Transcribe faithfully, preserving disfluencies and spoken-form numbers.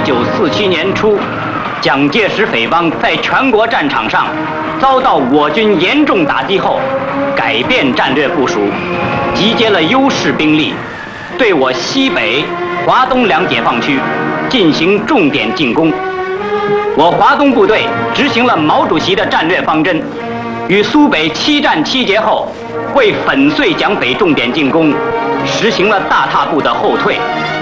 九四七年初，蒋介石匪帮在全国战场上遭到我军严重打击后，改变战略部署，集结了优势兵力，对我西北、华东两解放区进行重点进攻。我华东部队执行了毛主席的战略方针，与苏北七战七捷后，为粉碎蒋匪重点进攻，实行了大踏步的后退。